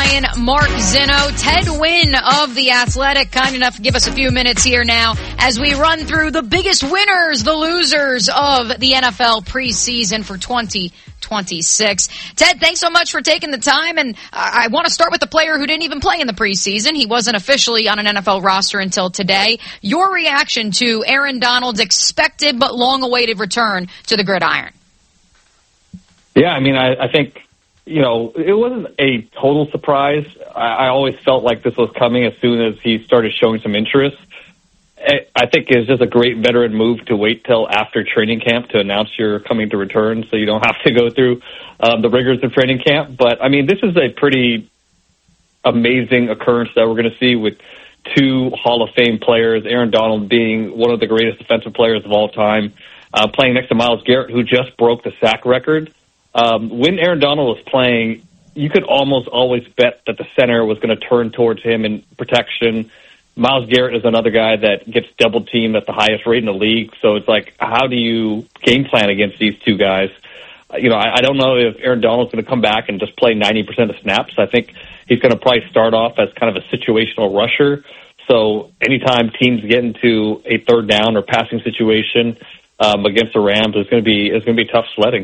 Ryan, Mark Zinno, Ted Wynn of The Athletic, kind enough to give us a few minutes here now as we run through the biggest winners, the losers of the NFL preseason for 2026. Ted, thanks so much for taking the time, and I want to start with the player who didn't even play in the preseason. He wasn't officially on an NFL roster until today. Your reaction to Aaron Donald's expected but long-awaited return to the gridiron? Yeah, I mean, I think, you know, it wasn't a total surprise. I always felt like this was coming as soon as he started showing some interest. I think it's just a great veteran move to wait till after training camp to announce you're coming to return so you don't have to go through the rigors of training camp. But, I mean, this is a pretty amazing occurrence that we're going to see with two Hall of Fame players, Aaron Donald being one of the greatest defensive players of all time, playing next to Myles Garrett, who just broke the sack record. When Aaron Donald was playing, you could almost always bet that the center was going to turn towards him in protection. Myles Garrett is another guy that gets double teamed at the highest rate in the league. So it's like, how do you game plan against these two guys? You know, I don't know if Aaron Donald's going to come back and just play 90% of the snaps. I think he's going to probably start off as kind of a situational rusher. So anytime teams get into a third down or passing situation against the Rams, it's going to be tough sledding.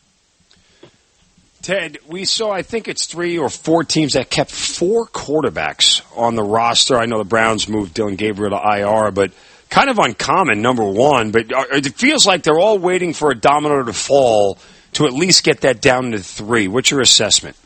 Ted, we saw, I think it's 3 or 4 teams that kept 4 quarterbacks on the roster. I know the Browns moved Dylan Gabriel to IR, but kind of uncommon, number one. But it feels like they're all waiting for a domino to fall to at least get that down to 3. What's your assessment?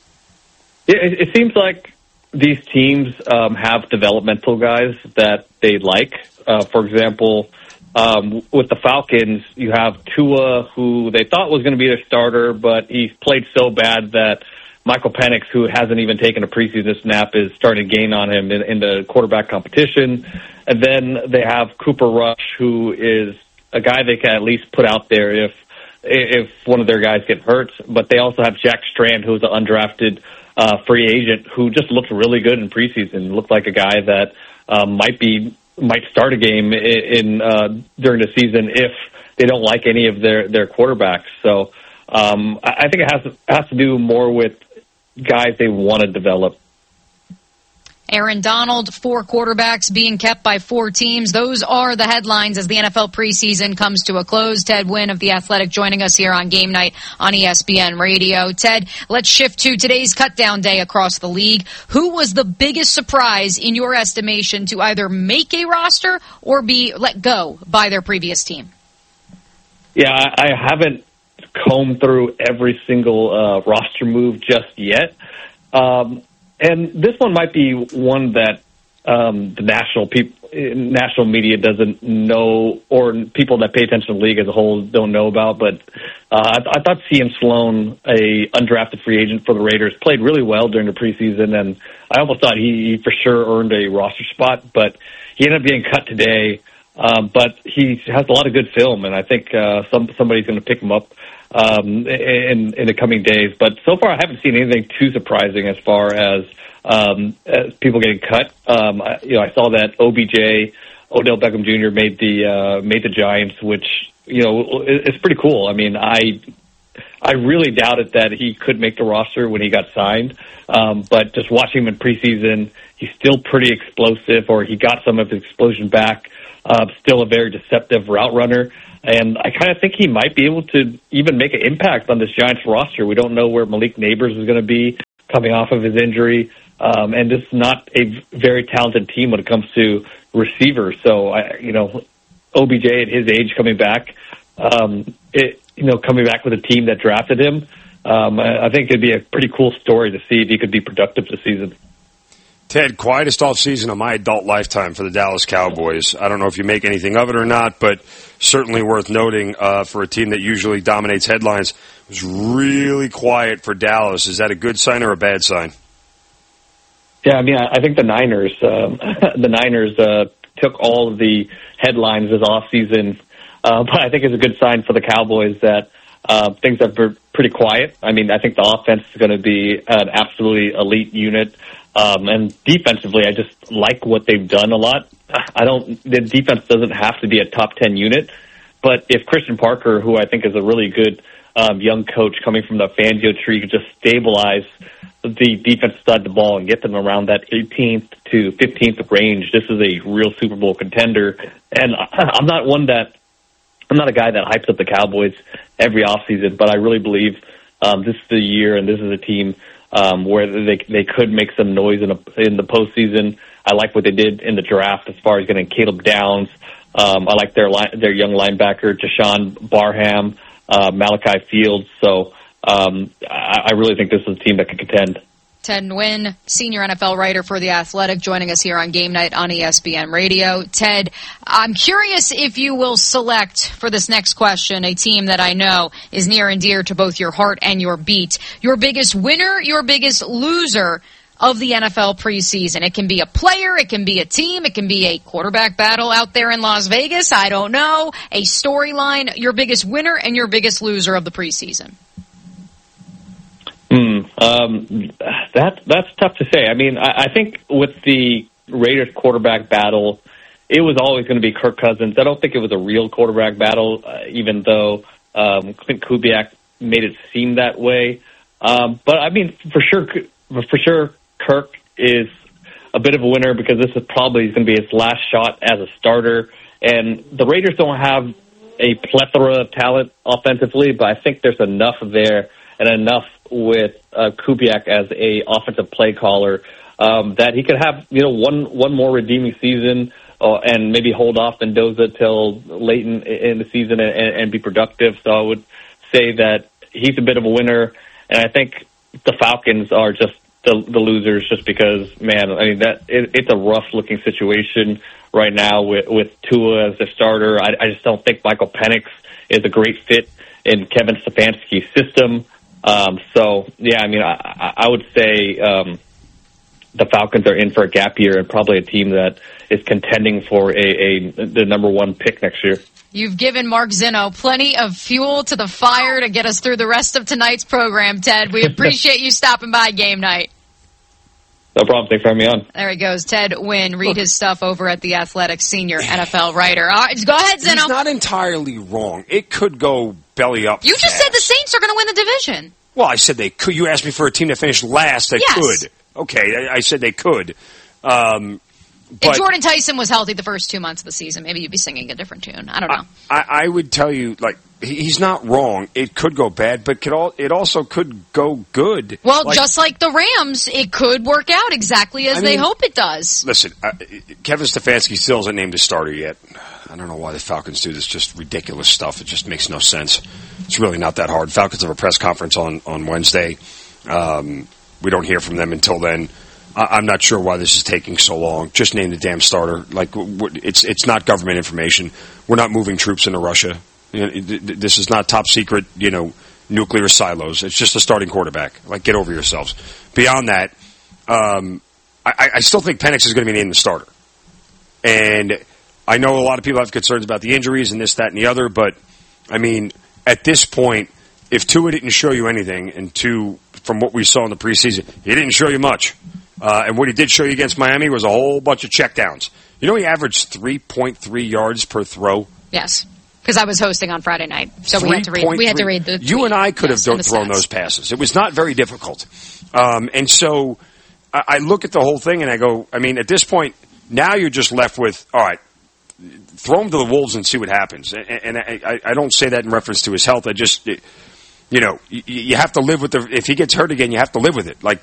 It seems like these teams have developmental guys that they like. For example, with the Falcons, you have Tua, who they thought was going to be their starter, but he's played so bad that Michael Penix, who hasn't even taken a preseason snap, is starting to gain on him in the quarterback competition. And then they have Cooper Rush, who is a guy they can at least put out there if one of their guys get hurt. But they also have Jack Strand, who's an undrafted free agent, who just looked really good in preseason. Looked like a guy that might start a game during the season if they don't like any of their quarterbacks. So I think it has to do more with guys they want to develop. Aaron Donald, 4 quarterbacks being kept by 4 teams. Those are the headlines as the NFL preseason comes to a close. Ted Wynn of The Athletic joining us here on Game Night on ESPN Radio. Ted, let's shift to today's cutdown day across the league. Who was the biggest surprise in your estimation to either make a roster or be let go by their previous team? Yeah, I haven't combed through every single roster move just yet. And this one might be one that the national media doesn't know, or people that pay attention to the league as a whole don't know about. But I thought CM Sloan, a undrafted free agent for the Raiders, played really well during the preseason, and I almost thought he for sure earned a roster spot. But he ended up getting cut today. But he has a lot of good film, and I think somebody's going to pick him up in the coming days. But so far, I haven't seen anything too surprising as far as people getting cut. I saw that OBJ, Odell Beckham Jr. made the Giants, which is pretty cool. I mean, I really doubted that he could make the roster when he got signed, but just watching him in preseason, he's still pretty explosive, or he got some of his explosion back. Still a very deceptive route runner. And I kind of think he might be able to even make an impact on this Giants roster. We don't know where Malik Neighbors is going to be coming off of his injury. And this is not a very talented team when it comes to receivers. So, OBJ at his age coming back, coming back with a team that drafted him, I think it'd be a pretty cool story to see if he could be productive this season. Ted, quietest offseason of my adult lifetime for the Dallas Cowboys. I don't know if you make anything of it or not, but certainly worth noting for a team that usually dominates headlines. It was really quiet for Dallas. Is that a good sign or a bad sign? Yeah, I mean, I think the Niners took all of the headlines this offseason, but I think it's a good sign for the Cowboys that things are pretty quiet. I mean, I think the offense is going to be an absolutely elite unit. And defensively, I just like what they've done a lot. The defense doesn't have to be a top 10 unit, but if Christian Parker, who I think is a really good young coach coming from the Fangio tree could just stabilize the defensive side of the ball and get them around that 18th to 15th range, this is a real Super Bowl contender. And I'm not a guy that hypes up the Cowboys every offseason, but I really believe this is the year and this is a team where they could make some noise in the postseason. I like what they did in the draft as far as getting Caleb Downs. I like their young linebacker, Jashawn Barham, Malachi Fields. So I really think this is a team that could contend. Ted Nguyen, senior NFL writer for The Athletic, joining us here on Game Night on ESPN Radio. Ted, I'm curious if you will select for this next question a team that I know is near and dear to both your heart and your beat. Your biggest winner, your biggest loser of the NFL preseason. It can be a player, it can be a team, it can be a quarterback battle out there in Las Vegas, I don't know, a storyline, your biggest winner and your biggest loser of the preseason. That's tough to say. I mean, I think with the Raiders quarterback battle, it was always going to be Kirk Cousins. I don't think it was a real quarterback battle, even though Clint Kubiak made it seem that way. But I mean, for sure, Kirk is a bit of a winner because this is probably going to be his last shot as a starter. And the Raiders don't have a plethora of talent offensively, but I think there's enough there and enough with Kubiak as a offensive play caller that he could have one more redeeming season and maybe hold off Mendoza till late in the season and be productive. So I would say that he's a bit of a winner, and I think the Falcons are just the losers just because, man, I mean, it's a rough-looking situation right now with Tua as the starter. I just don't think Michael Penix is a great fit in Kevin Stefanski's system. So, yeah, I mean, I would say the Falcons are in for a gap year and probably a team that is contending for the number one pick next year. You've given Mark Zinno plenty of fuel to the fire to get us through the rest of tonight's program, Ted. We appreciate you stopping by Game Night. No problem. Thanks for having me on. There he goes. Ted Nguyen. Read his stuff over at The Athletic, senior NFL writer. All right, go ahead, Zinno. He's not entirely wrong. It could go belly up. You just said the Saints are going to win the division. Well, I said they could. You asked me for a team that finished last that could. Okay, I said they could. If Jordan Tyson was healthy the first 2 months of the season, maybe you'd be singing a different tune. I don't know. I would tell you, like, he's not wrong. It could go bad, but it also could go good. Well, just like the Rams, it could work out exactly as they hope it does. Listen, Kevin Stefanski still hasn't named a starter yet. I don't know why the Falcons do this just ridiculous stuff. It just makes no sense. It's really not that hard. Falcons have a press conference on Wednesday. We don't hear from them until then. I'm not sure why this is taking so long. Just name the damn starter. Like, it's not government information. We're not moving troops into Russia. This is not top secret, nuclear silos. It's just a starting quarterback. Like, get over yourselves. Beyond that, I still think Penix is going to be named the starter. And I know a lot of people have concerns about the injuries and this, that, and the other, but, I mean, at this point, if Tua didn't show you anything, and from what we saw in the preseason, he didn't show you much. And what he did show you against Miami was a whole bunch of checkdowns. You know he averaged 3.3 yards per throw? Yes, because I was hosting on Friday night, so we had to read the tweet. You and I could have thrown those passes. It was not very difficult. And so I look at the whole thing and I go, I mean, at this point, now you're just left with, all right, throw him to the Wolves and see what happens. And I don't say that in reference to his health. I just, you have to live with if he gets hurt again, you have to live with it. Like,